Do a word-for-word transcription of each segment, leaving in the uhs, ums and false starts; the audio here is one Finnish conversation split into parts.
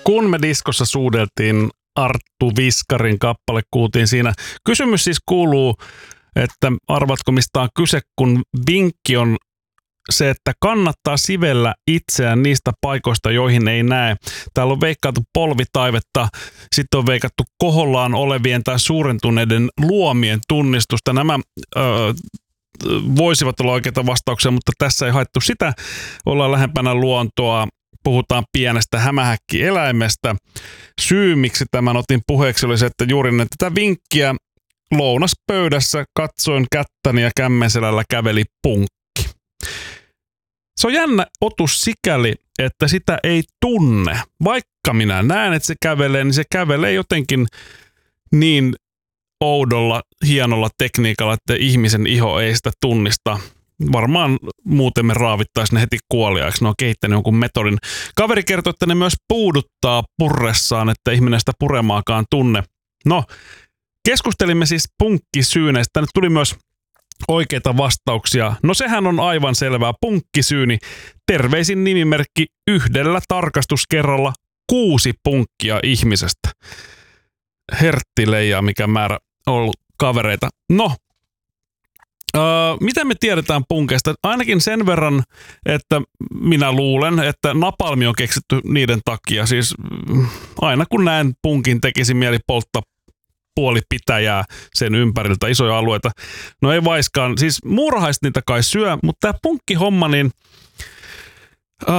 Kun me diskossa suudeltiin, Arttu Viskarin kappale kuultiin siinä. Kysymys siis kuuluu, että arvatko mistä on kyse, kun vinkki on se, että kannattaa sivellä itseään niistä paikoista, joihin ei näe. Täällä on veikkailtu polvitaivetta, sitten on veikattu kohollaan olevien tai suurentuneiden luomien tunnistusta. Nämä ö, voisivat olla oikeita vastauksia, mutta tässä ei haettu sitä. Ollaan lähempänä luontoa, puhutaan pienestä hämähäkkieläimestä. Syy, miksi tämän otin puheeksi, oli se, että juuri tätä vinkkiä lounaspöydässä katsoin kättäni ja kämmenselällä käveli punkki. Se on jännä otus sikäli, että sitä ei tunne. Vaikka minä näen, että se kävelee, niin se kävelee jotenkin niin oudolla, hienolla tekniikalla, että ihmisen iho ei sitä tunnista. Varmaan muuten me raavittaisiin ne heti kuoliaaksi. Ne on kehittänyt jonkun metodin. Kaveri kertoo, että ne myös puuduttaa purressaan, että ihminen sitä puremaakaan tunne. No, keskustelimme siis punkkisyyneistä. Tänne tuli myös oikeita vastauksia. No sehän on aivan selvää. Punkkisyyni. Terveisin nimimerkki yhdellä tarkastuskerralla kuusi punkkia ihmisestä. Herttileijaa, mikä määrä on ollut kavereita. No, öö, miten me tiedetään punkeista? Ainakin sen verran, että minä luulen, että napalmi on keksitty niiden takia. Siis aina kun näen punkin, tekisi mieli polttaa puoli pitäjää sen ympäriltä, isoja alueita. No ei vaiskaan. Siis muurahaiset niitä kai syö, mutta tämä punkkihomma, niin öö,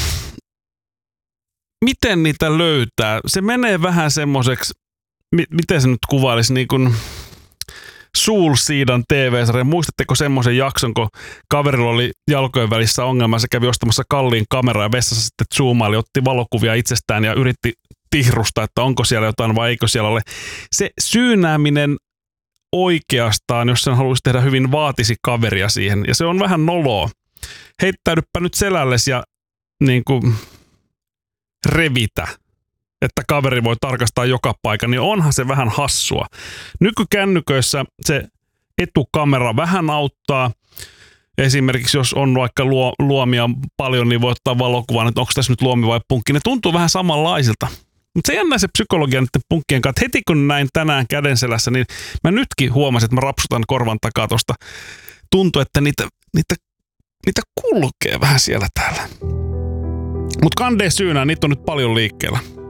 miten niitä löytää? Se menee vähän semmoiseksi, mi- miten se nyt kuvailisi, niin kuin Soulseedan T V-sarja. Muistatteko semmoisen jakson, kun kaverilla oli jalkojen välissä ongelma, se kävi ostamassa kalliin kameraa ja vessassa sitten zoomaili, otti valokuvia itsestään ja yritti tihrusta, että onko siellä jotain vai eikö siellä ole. Se syynääminen oikeastaan, jos sen haluaisi tehdä hyvin, vaatisi kaveria siihen. Ja se on vähän noloa. Heittäydyppä nyt selällesi ja niin kuin revitä, että kaveri voi tarkastaa joka paikan, niin onhan se vähän hassua. Nykykännyköissä se etukamera vähän auttaa. Esimerkiksi jos on vaikka luo, luomia paljon, niin voi ottaa valokuvan, että onko tässä nyt luomi vai punkki. Ne tuntuu vähän samanlaisilta. Mutta se jännä se psykologia niiden punkkien kanssa. Heti kun näin tänään kädenselässä, niin mä nytkin huomasin, että mä rapsutan korvan takaa tosta. Tuntuu, että niitä, niitä, niitä kulkee vähän siellä täällä. Mutta kandeen syynä, niitä on nyt paljon liikkeellä.